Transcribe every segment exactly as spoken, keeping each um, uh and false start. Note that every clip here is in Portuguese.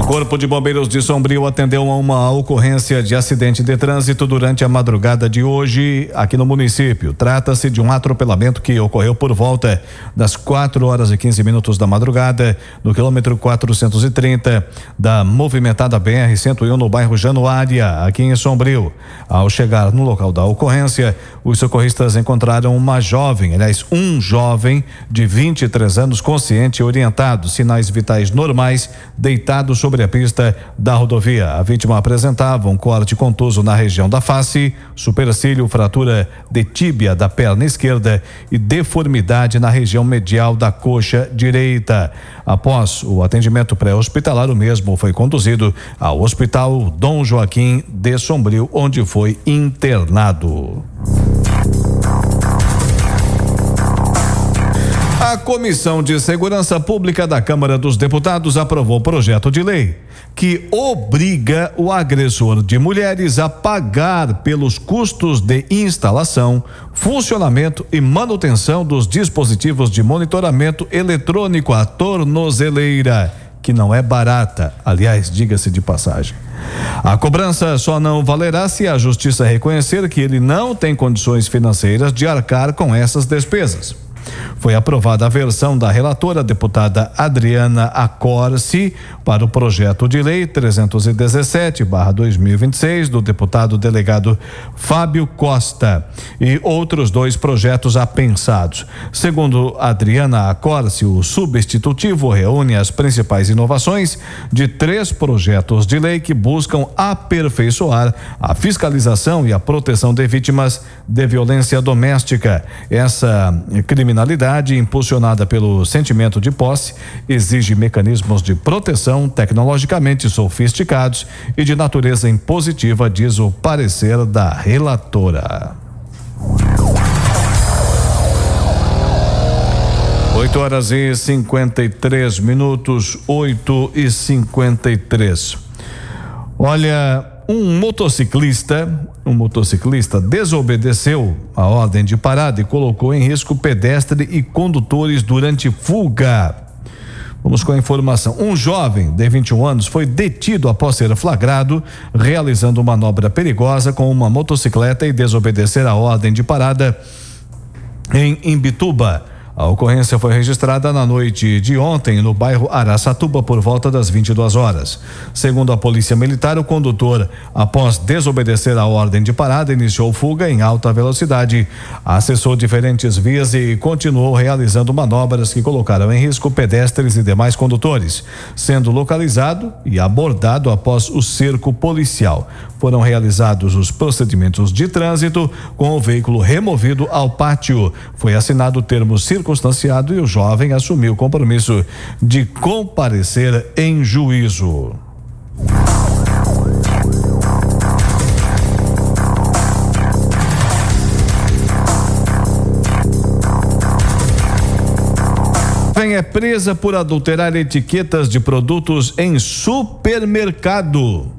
Corpo de Bombeiros de Sombrio atendeu a uma ocorrência de acidente de trânsito durante a madrugada de hoje aqui no município. Trata-se de um atropelamento que ocorreu por volta das quatro horas e quinze minutos da madrugada no quilômetro quatrocentos e trinta da movimentada B R cento e um no bairro Januária, aqui em Sombrio. Ao chegar no local da ocorrência, os socorristas encontraram uma jovem, aliás, um jovem de vinte e três anos consciente e orientado, sinais vitais normais, deitado sobre a pista da rodovia. A vítima apresentava um corte contuso na região da face, supercílio, fratura de tíbia da perna esquerda e deformidade na região medial da coxa direita. Após o atendimento pré-hospitalar, o mesmo foi conduzido ao Hospital Dom Joaquim de Sombrio, onde foi internado. A Comissão de Segurança Pública da Câmara dos Deputados aprovou projeto de lei que obriga o agressor de mulheres a pagar pelos custos de instalação, funcionamento e manutenção dos dispositivos de monitoramento eletrônico à tornozeleira, que não é barata, aliás, diga-se de passagem. A cobrança só não valerá se a Justiça reconhecer que ele não tem condições financeiras de arcar com essas despesas. Foi aprovada a versão da relatora, deputada Adriana Accorsi, para o projeto de lei trezentos e dezessete barra dois mil e vinte e seis do deputado delegado Fábio Costa e outros dois projetos apensados. Segundo Adriana Accorsi, o substitutivo reúne as principais inovações de três projetos de lei que buscam aperfeiçoar a fiscalização e a proteção de vítimas de violência doméstica. Essa criminalidade, impulsionada pelo sentimento de posse, exige mecanismos de proteção tecnologicamente sofisticados e de natureza impositiva, diz o parecer da relatora. oito horas e cinquenta e três minutos, oito e cinquenta e três. Olha, um motociclista, um motociclista desobedeceu a ordem de parada e colocou em risco pedestre e condutores durante fuga. Vamos com a informação. Um jovem de vinte e um anos foi detido após ser flagrado realizando manobra perigosa com uma motocicleta e desobedecer a ordem de parada em Imbituba. A ocorrência foi registrada na noite de ontem no bairro Araçatuba por volta das vinte e duas horas. Segundo a Polícia Militar, o condutor, após desobedecer a ordem de parada, iniciou fuga em alta velocidade, acessou diferentes vias e continuou realizando manobras que colocaram em risco pedestres e demais condutores, sendo localizado e abordado após o cerco policial. Foram realizados os procedimentos de trânsito com o veículo removido ao pátio. Foi assinado o termo circunstanciado e o jovem assumiu o compromisso de comparecer em juízo. Jovem é presa por adulterar etiquetas de produtos em supermercado.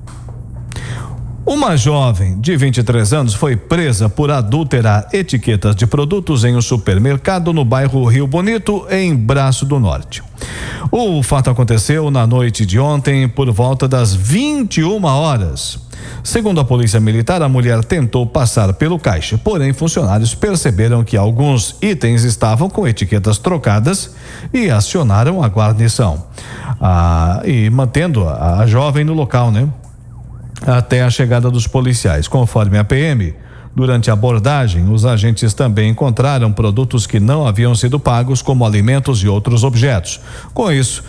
Uma jovem de vinte e três anos foi presa por adulterar etiquetas de produtos em um supermercado no bairro Rio Bonito, em Braço do Norte. O fato aconteceu na noite de ontem, por volta das vinte e uma horas. Segundo a Polícia Militar, a mulher tentou passar pelo caixa, porém funcionários perceberam que alguns itens estavam com etiquetas trocadas e acionaram a guarnição. Ah, e mantendo a, a jovem no local, né? Até a chegada dos policiais. Conforme a P M, durante a abordagem, os agentes também encontraram produtos que não haviam sido pagos, como alimentos e outros objetos. Com isso,